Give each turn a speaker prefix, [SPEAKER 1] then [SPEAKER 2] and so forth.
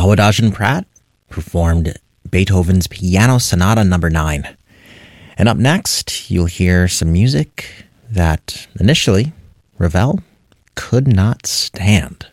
[SPEAKER 1] Lohadagen Pratt performed Beethoven's Piano Sonata No. 9. And up next, you'll hear some music that initially Ravel could not stand.